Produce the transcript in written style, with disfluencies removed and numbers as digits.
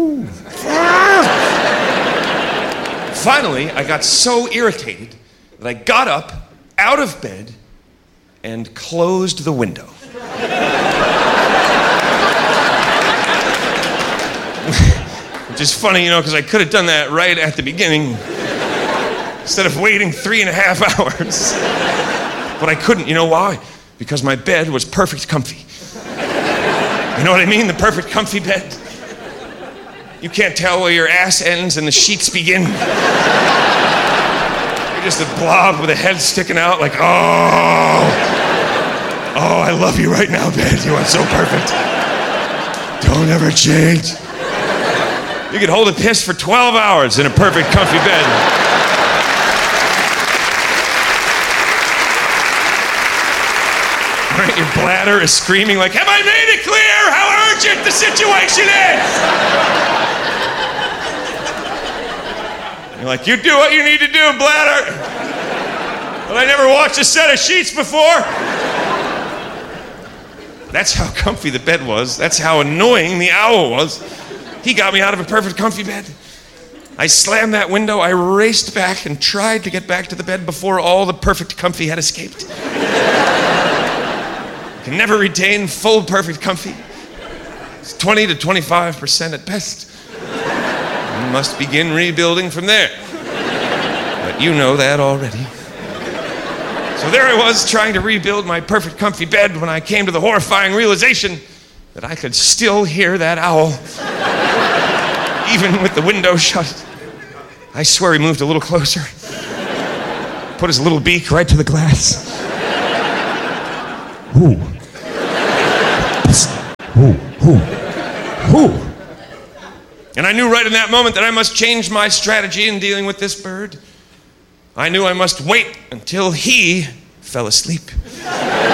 Finally, I got so irritated that I got up out of bed and closed the window. Which is funny, because I could have done that right at the beginning instead of waiting 3.5 hours. But I couldn't. You know why? Because my bed was perfect comfy. You know what I mean? The perfect comfy bed. You can't tell where your ass ends and the sheets begin. You're just a blob with a head sticking out like, oh, I love you right now, bed. You are so perfect. Don't ever change. You could hold a piss for 12 hours in a perfect comfy bed. Right? Your bladder is screaming like, have I made it clear how urgent the situation is? You're like, you do what you need to do, bladder. But I never watched a set of sheets before. That's how comfy the bed was. That's how annoying the owl was. He got me out of a perfect comfy bed. I slammed that window. I raced back and tried to get back to the bed before all the perfect comfy had escaped. I can never retain full perfect comfy. It's 20 to 25% at best. You must begin rebuilding from there. But you know that already. So there I was trying to rebuild my perfect comfy bed when I came to the horrifying realization that I could still hear that owl. Even with the window shut. I swear he moved a little closer. Put his little beak right to the glass. Ooh. Ooh. Ooh. Ooh. And I knew right in that moment that I must change my strategy in dealing with this bird. I knew I must wait until he fell asleep.